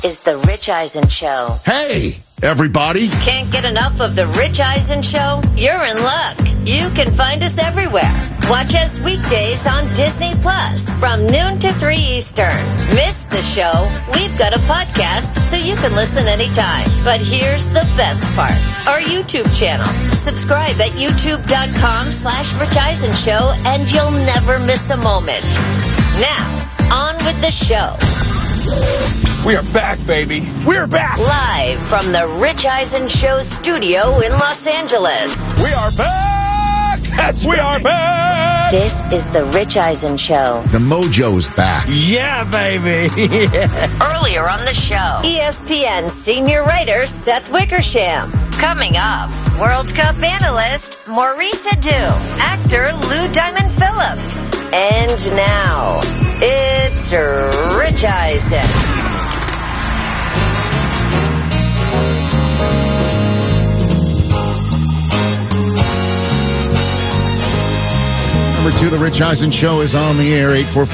is The Rich Eisen Show. Hey, everybody. Can't get enough of The Rich Eisen Show? You're in luck. You can find us everywhere. Watch us weekdays on Disney Plus from noon to 3 Eastern. Miss the show? We've got a podcast so you can listen anytime. But here's the best part. Our YouTube channel. Subscribe at youtube.com/Rich Eisen Show and you'll never miss a moment. Now, on with the show. We are back, baby. We're back. Live from the Rich Eisen Show studio in Los Angeles. We are back. We are back. This is the Rich Eisen Show. The mojo's back. Yeah, baby. Earlier on the show, ESPN senior writer Seth Wickersham. Coming up, World Cup analyst Maurice Adu, actor Lou Diamond Phillips. And now, it's Rich Eisen. Number 2, The Rich Eisen Show is on the air,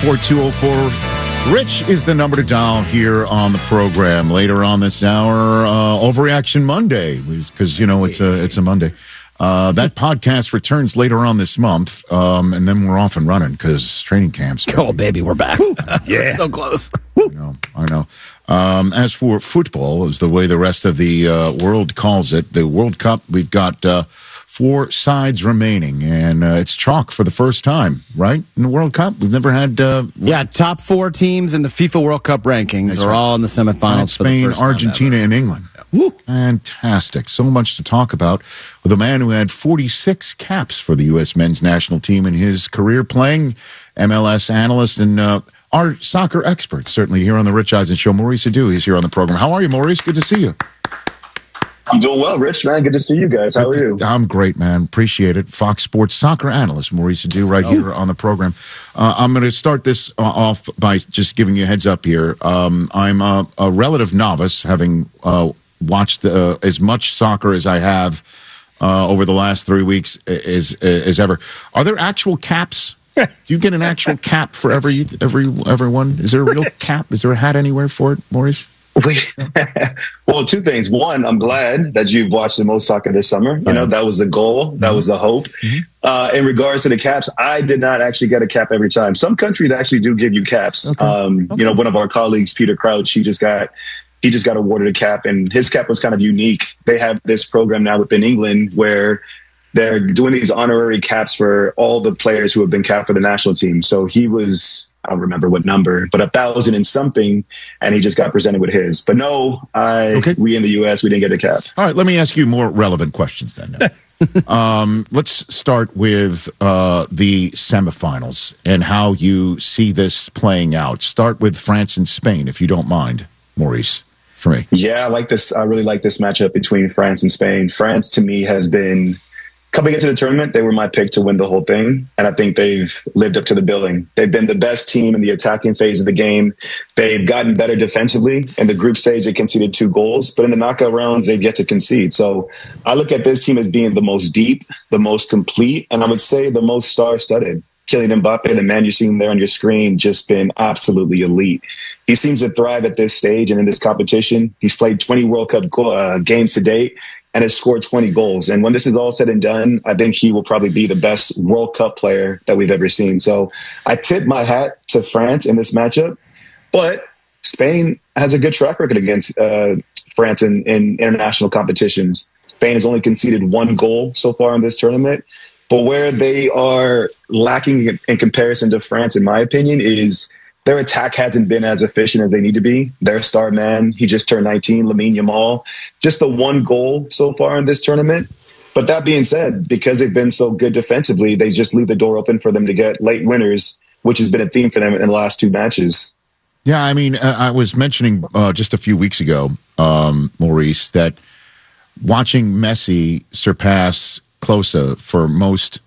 844-204. Rich is the number to dial here on the program. Later on this hour, Overreaction Monday, because, you know, it's a Monday. That podcast returns later on this month, and then we're off and running because training camps. Oh, baby, we're back. Yeah. So close. I know. As for football, is the way the rest of the world calls it, the World Cup, we've got 4 sides remaining, and it's chalk for the first time, right, in the World Cup? We've never had... top 4 teams in the FIFA World Cup rankings are all in the semifinals. Spain, for the first time Argentina, and England. Woo. Fantastic. So much to talk about with a man who had 46 caps for the U.S. men's national team in his career, playing MLS analyst and our soccer expert, certainly here on the Rich Eisen Show. Maurice Adu is here on the program. How are you, Maurice? Good to see you. I'm doing well, Rich, man. Good to see you guys. How are you? I'm great, man. Appreciate it. Fox Sports soccer analyst Maurice Adu right here on the program. I'm going to start this off by just giving you a heads up here. I'm a relative novice, having watched as much soccer as I have over the last 3 weeks as ever. Are there actual caps? Do you get an actual cap for everyone? Is there a real cap? Is there a hat anywhere for it, Maurice? Well, 2 things. One, I'm glad that you've watched the most soccer this summer. You know, that was the goal. That was the hope. In regards to the caps, I did not actually get a cap every time. Some countries actually do give you caps. You know, one of our colleagues, Peter Crouch, he just got awarded a cap, and his cap was kind of unique. They have this program now within England where they're doing these honorary caps for all the players who have been capped for the national team. So he was... I don't remember what number, but 1,000 and something, and he just got presented with his. But no, we in the U.S., we didn't get a cap. All right, let me ask you more relevant questions then. Let's start with the semifinals and how you see this playing out. Start with France and Spain, if you don't mind, Maurice, for me. Yeah, I like this. I really like this matchup between France and Spain. France, to me, has been... Coming into the tournament, they were my pick to win the whole thing, and I think they've lived up to the billing. They've been the best team in the attacking phase of the game. They've gotten better defensively. In the group stage, they conceded 2 goals, but in the knockout rounds, they've yet to concede. So I look at this team as being the most deep, the most complete, and I would say the most star-studded. Kylian Mbappe, the man you're seeing there on your screen, just been absolutely elite. He seems to thrive at this stage and in this competition. He's played 20 World Cup games to date and has scored 20 goals. And when this is all said and done, I think he will probably be the best World Cup player that we've ever seen. So I tip my hat to France in this matchup, but Spain has a good track record against France in international competitions. Spain has only conceded 1 goal so far in this tournament. But where they are lacking in comparison to France, in my opinion, is their attack hasn't been as efficient as they need to be. Their star man, he just turned 19, Lamine Yamal, just the 1 goal so far in this tournament. But that being said, because they've been so good defensively, they just leave the door open for them to get late winners, which has been a theme for them in the last 2 matches. Yeah, I mean, I was mentioning just a few weeks ago, Maurice, that watching Messi surpass Klose for most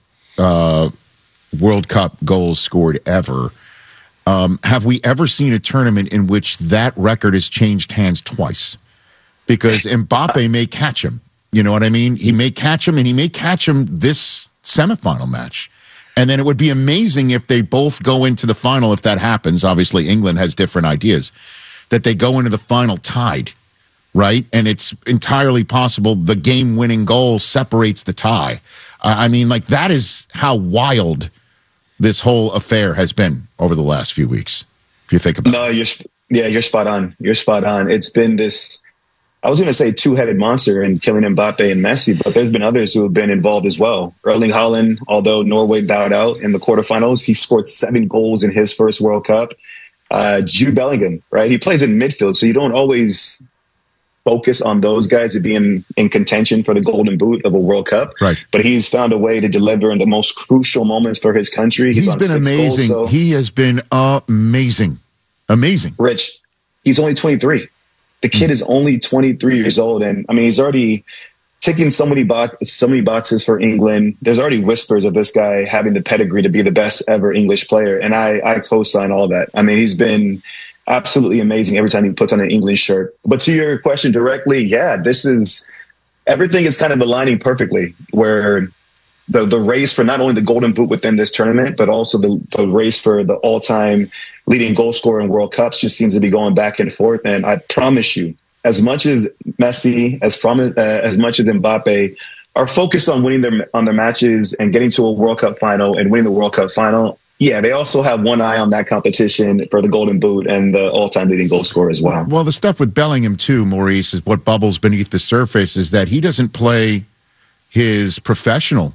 World Cup goals scored ever, have we ever seen a tournament in which that record has changed hands twice? Because Mbappe may catch him. You know what I mean? He may catch him, and he may catch him this semifinal match. And then it would be amazing if they both go into the final if that happens. Obviously, England has different ideas. that they go into the final tied, right? And it's entirely possible the game-winning goal separates the tie. I mean, like, that is how wild this whole affair has been over the last few weeks, if you think about it. You're spot on. You're spot on. It's been this, I was going to say, two-headed monster in killing Mbappe and Messi, but there's been others who have been involved as well. Erling Haaland, although Norway bowed out in the quarterfinals, he scored 7 goals in his first World Cup. Jude Bellingham, right? He plays in midfield, so you don't always focus on those guys to be in contention for the golden boot of a World Cup. Right. But he's found a way to deliver in the most crucial moments for his country. He's been amazing. Goals, so. He has been amazing. Amazing. Rich, he's only 23. The kid is only 23 years old. And I mean, he's already ticking so many boxes for England. There's already whispers of this guy having the pedigree to be the best ever English player. And I co-sign all that. I mean, he's been absolutely amazing every time he puts on an England shirt. But to your question directly, everything is kind of aligning perfectly, where the race for not only the golden boot within this tournament, but also the race for the all-time leading goal scorer in World Cups just seems to be going back and forth. And I promise you, as much as Messi, as much as Mbappe are focused on winning their matches and getting to a World Cup final and winning the World Cup final, yeah, they also have one eye on that competition for the Golden Boot and the all-time leading goal scorer as well. Well, the stuff with Bellingham, too, Maurice, is what bubbles beneath the surface is that he doesn't play his professional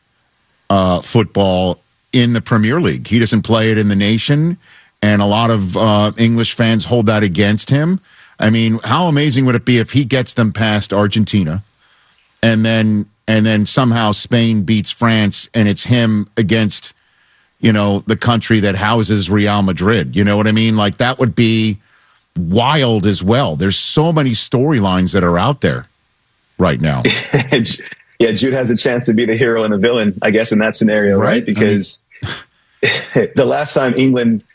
football in the Premier League. He doesn't play it in the nation, and a lot of English fans hold that against him. I mean, how amazing would it be if he gets them past Argentina, and then somehow Spain beats France, and it's him against, the country that houses Real Madrid. You know what I mean? Like, that would be wild as well. There's so many storylines that are out there right now. Yeah, Jude has a chance to be the hero and the villain, I guess, in that scenario, right? Because the last time England